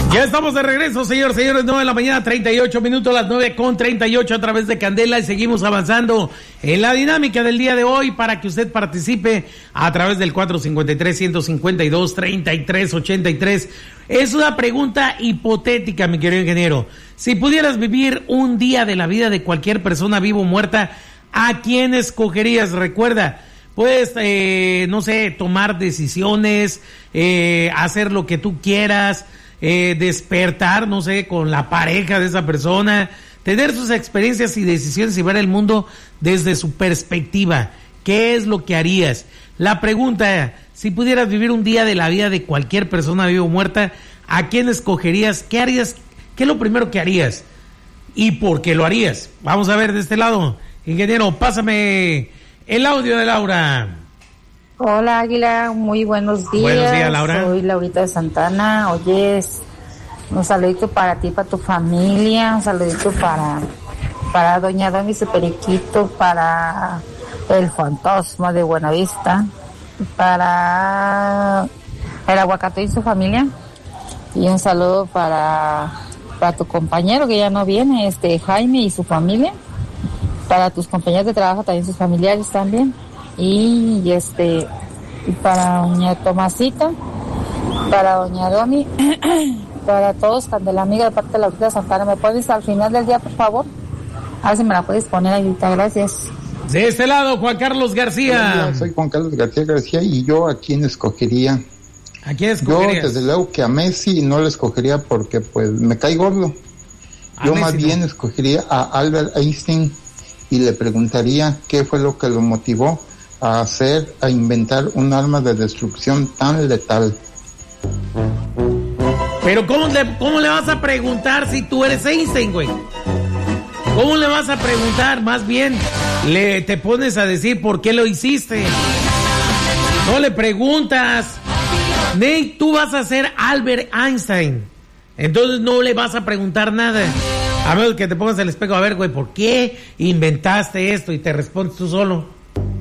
Ya estamos de regreso, señores, 9 de la mañana, 38 minutos, las 9:38 a través de Candela, y seguimos avanzando en la dinámica del día de hoy para que usted participe a través del 453-152-3383. Es una pregunta hipotética, mi querido ingeniero. Si pudieras vivir un día de la vida de cualquier persona, viva o muerta, ¿a quién escogerías? Recuerda, puedes, no sé, tomar decisiones, hacer lo que tú quieras, despertar, no sé, con la pareja de esa persona, tener sus experiencias y decisiones y ver el mundo desde su perspectiva. ¿Qué es lo que harías? La pregunta, si pudieras vivir un día de la vida de cualquier persona viva o muerta, ¿a quién escogerías? ¿Qué harías? ¿Qué es lo primero que harías? ¿Y por qué lo harías? Vamos a ver de este lado. Ingeniero, pásame el audio de Laura. Hola, Águila, muy buenos días. Buenos días, Laura. Soy Laurita de Santana. Oye, un saludito para ti, para tu familia, un saludito para doña Domis de Periquito, para el fantasma de Buenavista, para el aguacate y su familia, y un saludo para tu compañero que ya no viene, Jaime y su familia, para tus compañeros de trabajo también, sus familiares también. Y para doña Tomasita, para doña Domi, para todos, Candela amiga de parte de la Laurita Santana. ¿Me puedes al final del día, por favor? A ver si me la puedes poner ahorita, gracias. De este lado, Juan Carlos García. Hola, soy Juan Carlos García, y yo ¿a quién escogería? ¿A quién escogerías? Yo desde luego que a Messi no lo escogería porque pues me cae gordo. Yo más bien escogería a Albert Einstein y le preguntaría qué fue lo que lo motivó a inventar un arma de destrucción tan letal. Pero ¿cómo le vas a preguntar si tú eres Einstein, güey? ¿Cómo le vas a preguntar? Más bien te pones a decir por qué lo hiciste. No le preguntas. Ney, tú vas a ser Albert Einstein. Entonces no le vas a preguntar nada. A menos que te pongas el espejo, a ver, güey, ¿por qué inventaste esto? Y te respondes tú solo.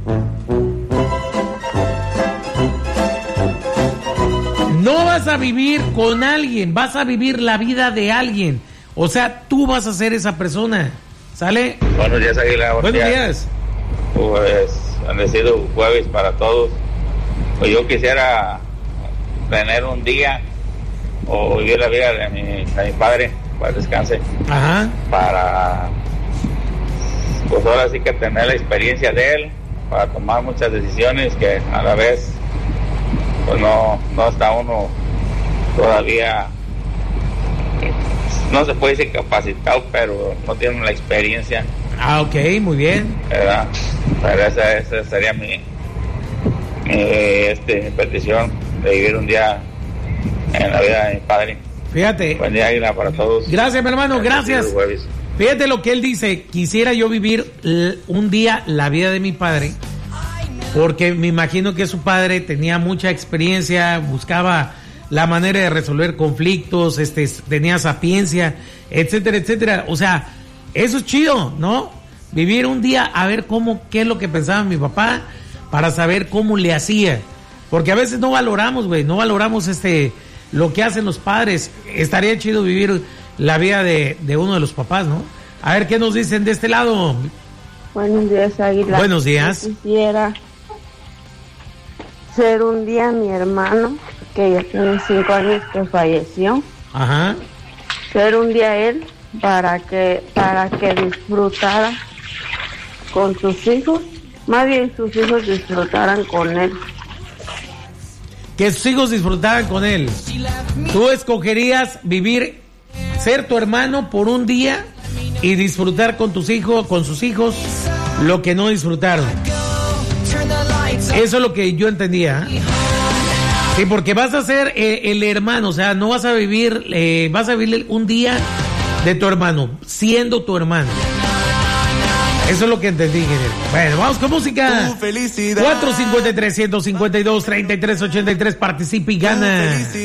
No vas a vivir con alguien, vas a vivir la vida de alguien. O sea, tú vas a ser esa persona. ¿Sale? Buenos días, Águila. Buenos días. Pues, bendecido jueves para todos. Pues yo quisiera tener un día o vivir la vida de mi padre, para descanse. Ajá. Para, pues ahora sí que tener la experiencia de él, para tomar muchas decisiones que a la vez pues no está uno todavía, no se puede decir capacitado, pero no tiene la experiencia. Ah, ok, muy bien. ¿Verdad? Pero esa sería mi petición, de vivir un día en la vida de mi padre. Fíjate. Buen día, Águila, para todos. Gracias, mi hermano, gracias. Fíjate lo que él dice. Quisiera yo vivir un día la vida de mi padre, porque me imagino que su padre tenía mucha experiencia, buscaba la manera de resolver conflictos, tenía sapiencia, etcétera, etcétera. O sea, eso es chido, ¿no? Vivir un día a ver qué es lo que pensaba mi papá, para saber cómo le hacía. Porque a veces no valoramos, güey, no valoramos lo que hacen los padres. Estaría chido vivir la vida de uno de los papás, ¿no? A ver qué nos dicen de este lado. Buenos días, Águila. Buenos días. Yo quisiera ser un día mi hermano, que ya tiene 5 años que falleció. Ajá. Ser un día él para que disfrutara con sus hijos, más bien sus hijos disfrutaran con él. Que sus hijos disfrutaran con él. Tú escogerías ser tu hermano por un día y disfrutar con sus hijos lo que no disfrutaron. Eso es lo que yo entendía. Sí, porque vas a ser el hermano, o sea, no vas a vivir, vas a vivir un día de tu hermano, siendo tu hermano. Eso es lo que entendí, ingeniero. Bueno, vamos con música. 453-152-3383, participa y gana.